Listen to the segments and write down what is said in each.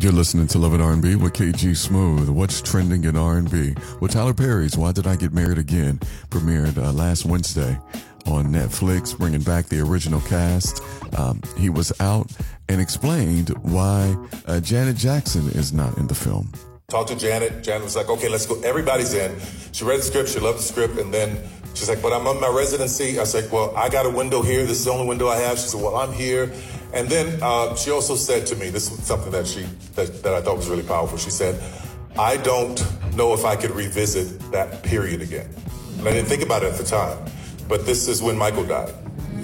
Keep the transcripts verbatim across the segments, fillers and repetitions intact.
You're listening to Love and R and B with K G Smooth. What's trending in R and B? Well, Tyler Perry's Why Did I Get Married Again premiered uh, last Wednesday on Netflix, bringing back the original cast. Um, he was out and explained why uh, Janet Jackson is not in the film. Talked to Janet. Janet was like, okay, let's go. Everybody's in. She read the script. She loved the script. And then she's like, but I'm on my residency. I was like, well, I got a window here. This is the only window I have. She said, well, I'm here. And then uh, she also said to me, this was something that she that, that I thought was really powerful. She said, I don't know if I could revisit that period again. And I didn't think about it at the time. But this is when Michael died.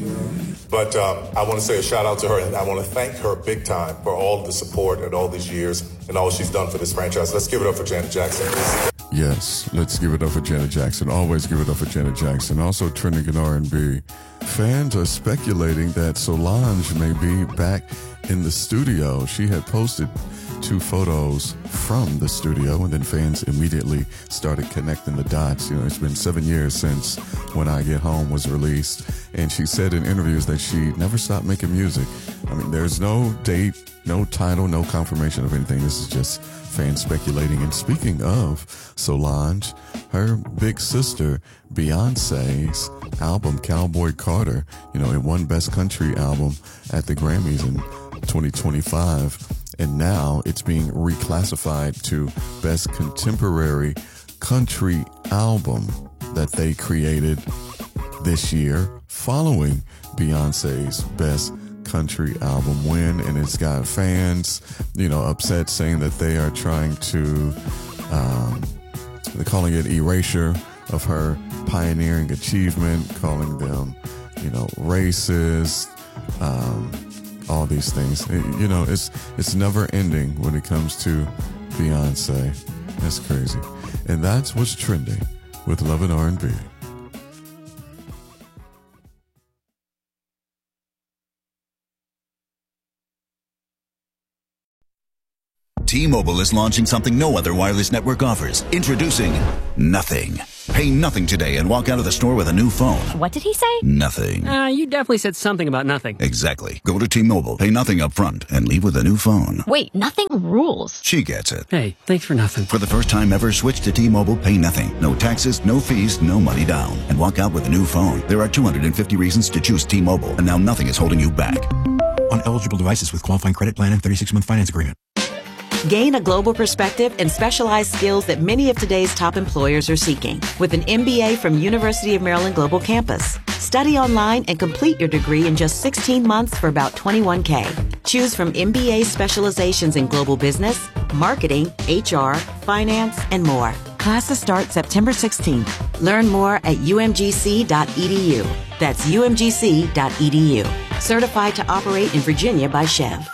But um, I want to say a shout out to her, and I want to thank her big time for all the support and all these years and all she's done for this franchise. Let's give it up for Janet Jackson. Yes, let's give it up for Janet Jackson. Always give it up for Janet Jackson. Also trending in R and B. Fans are speculating that Solange may be back in the studio. She had posted two photos from the studio, and then fans immediately started connecting the dots. You know, it's been seven years since When I Get Home was released, and she said in interviews that she never stopped making music. I mean, there's no date, no title, no confirmation of anything. This is just fans speculating. And speaking of Solange, her big sister Beyonce's album Cowboy Carter, you know, it won Best Country Album at the Grammys in twenty twenty-five. And now it's being reclassified to Best Contemporary Country Album that they created this year following Beyonce's Best Country Album win. And it's got fans, you know, upset, saying that they are trying to, um, they're calling it erasure of her pioneering achievement, calling them, you know, racist, um, all these things. You know, it's it's never ending when it comes to Beyonce. That's crazy. And that's what's trending with Love and R and B. T-Mobile is launching something no other wireless network offers. Introducing Nothing. Pay nothing today and walk out of the store with a new phone. What did he say? Nothing. Uh, you definitely said something about nothing. Exactly. Go to T-Mobile, pay nothing up front, and leave with a new phone. Wait, nothing rules. She gets it. Hey, thanks for nothing. For the first time ever, switch to T-Mobile, pay nothing. No taxes, no fees, no money down. And walk out with a new phone. There are two hundred fifty reasons to choose T-Mobile, and now nothing is holding you back. On eligible devices with qualifying credit plan and thirty-six month finance agreement. Gain a global perspective and specialized skills that many of today's top employers are seeking with an M B A from University of Maryland Global Campus. Study online and complete your degree in just sixteen months for about twenty-one K. Choose from M B A specializations in global business, marketing, H R, finance, and more. Classes start September sixteenth. Learn more at U M G C dot E D U. That's U M G C dot E D U. Certified to operate in Virginia by Chev.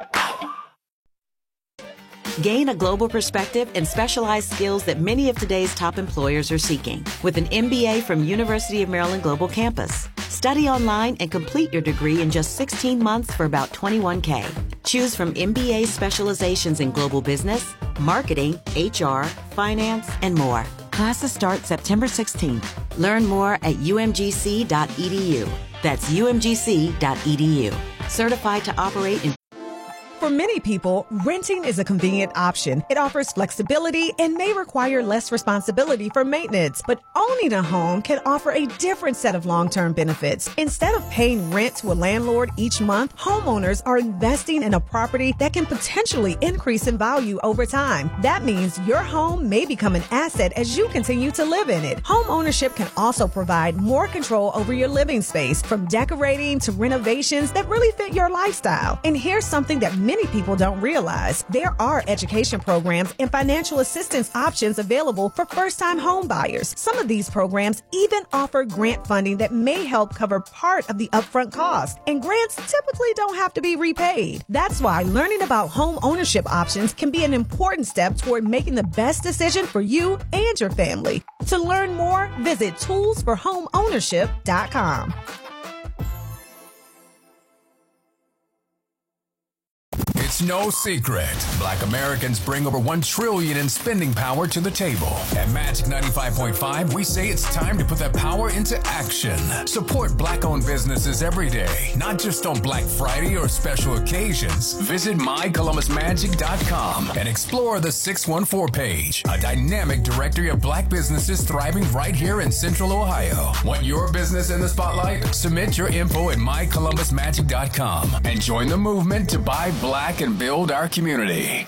Gain a global perspective and specialized skills that many of today's top employers are seeking with an M B A from University of Maryland Global Campus. Study online and complete your degree in just sixteen months for about twenty-one K. Choose from M B A specializations in global business, marketing, H R, finance, and more. Classes start September sixteenth. Learn more at U M G C dot E D U. That's U M G C dot E D U. Certified to operate in For many people, renting is a convenient option. It offers flexibility and may require less responsibility for maintenance. But owning a home can offer a different set of long-term benefits. Instead of paying rent to a landlord each month, homeowners are investing in a property that can potentially increase in value over time. That means your home may become an asset as you continue to live in it. Home ownership can also provide more control over your living space, from decorating to renovations that really fit your lifestyle. And here's something that many people don't realize. There are education programs and financial assistance options available for first-time home buyers. Some of these programs even offer grant funding that may help cover part of the upfront cost. And grants typically don't have to be repaid. That's why learning about home ownership options can be an important step toward making the best decision for you and your family. To learn more, visit tools for home ownership dot com. It's It's no secret. Black Americans bring over one trillion dollars in spending power to the table. At Magic ninety-five point five, we say it's time to put that power into action. Support Black-owned businesses every day, not just on Black Friday or special occasions. Visit my columbus magic dot com and explore the six one four page, a dynamic directory of Black businesses thriving right here in Central Ohio. Want your business in the spotlight? Submit your info at my columbus magic dot com and join the movement to buy Black and build our community.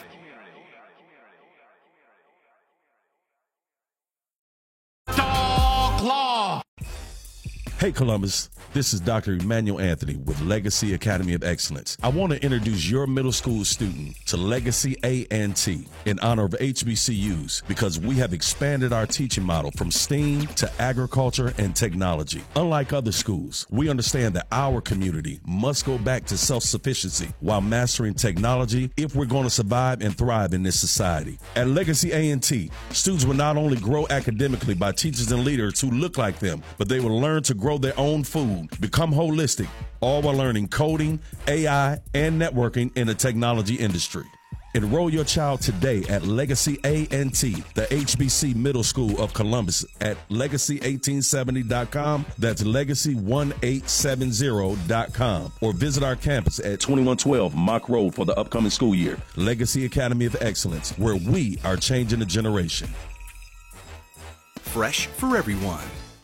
Dog Law. Hey Columbus, this is Doctor Emmanuel Anthony with Legacy Academy of Excellence. I want to introduce your middle school student to Legacy A and T in honor of H B C Us because we have expanded our teaching model from STEAM to agriculture and technology. Unlike other schools, we understand that our community must go back to self-sufficiency while mastering technology if we're going to survive and thrive in this society. At Legacy A and T, students will not only grow academically by teachers and leaders who look like them, but they will learn to grow their own food, become holistic, all while learning coding, A I, and networking in the technology industry. Enroll your child today at Legacy A and T, the H B C Middle School of Columbus at legacy eighteen seventy dot com. That's legacy eighteen seventy dot com. Or visit our campus at twenty-one twelve Mock Road for the upcoming school year. Legacy Academy of Excellence, where we are changing the generation. Fresh for everyone.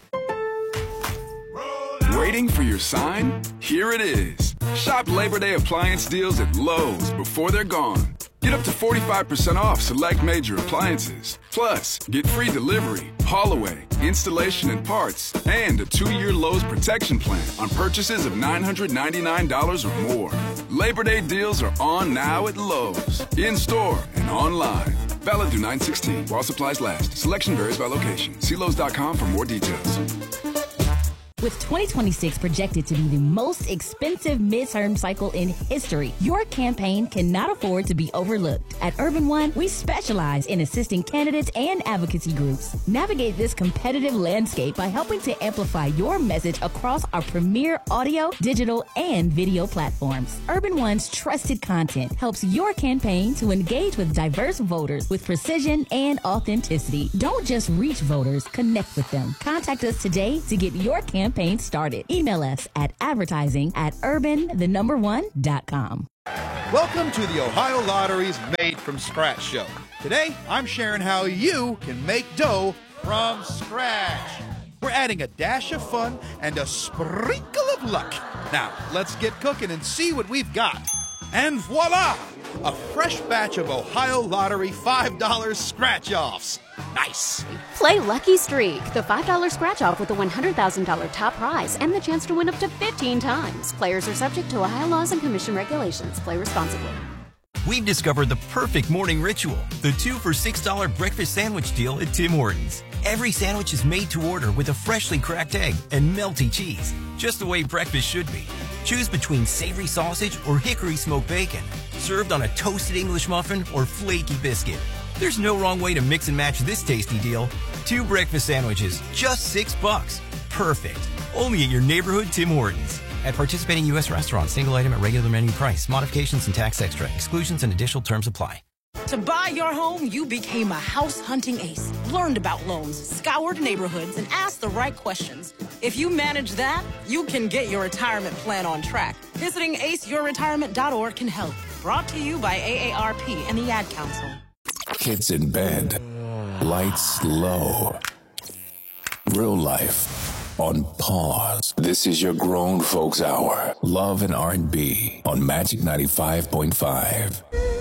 Waiting for your sign? Here it is. Shop Labor Day appliance deals at Lowe's before they're gone. Get up to forty-five percent off select major appliances. Plus, get free delivery, haul away, installation and parts, and a two-year Lowe's protection plan on purchases of nine hundred ninety-nine dollars or more. Labor Day deals are on now at Lowe's, in-store and online. Valid through nine sixteen while supplies last. Selection varies by location. See Lowe's dot com for more details. With twenty twenty-six projected to be the most expensive midterm cycle in history, your campaign cannot afford to be overlooked. At Urban One, we specialize in assisting candidates and advocacy groups navigate this competitive landscape by helping to amplify your message across our premier audio, digital, and video platforms. Urban One's trusted content helps your campaign to engage with diverse voters with precision and authenticity. Don't just reach voters, connect with them. Contact us today to get your campaign Campaign started. Email us at advertising at urban the number one dot com. Welcome to the Ohio Lottery's Made from Scratch show. Today, I'm sharing how you can make dough from scratch. We're adding a dash of fun and a sprinkle of luck. Now, let's get cooking and see what we've got. And voila! A fresh batch of Ohio Lottery five dollar scratch-offs. Nice. Play Lucky Streak, the five dollar scratch-off with a one hundred thousand dollars top prize and the chance to win up to fifteen times. Players are subject to Ohio laws and commission regulations. Play responsibly. We've discovered the perfect morning ritual, the two for six dollar breakfast sandwich deal at Tim Hortons. Every sandwich is made to order with a freshly cracked egg and melty cheese, just the way breakfast should be. Choose between savory sausage or hickory smoked bacon, served on a toasted English muffin or flaky biscuit. There's no wrong way to mix and match this tasty deal. Two breakfast sandwiches, just six bucks. Perfect. Only at your neighborhood Tim Hortons. At participating U S restaurants, single item at regular menu price. Modifications and tax extra. Exclusions and additional terms apply. To buy your home, you became a house hunting ace. Learned about loans, scoured neighborhoods, and asked the right questions. If you manage that, you can get your retirement plan on track. Visiting ace your retirement dot org can help. Brought to you by A A R P and the Ad Council. Kids in bed. Lights low. Real life on pause. This is your grown folks hour. Love and R and B on Magic ninety-five point five.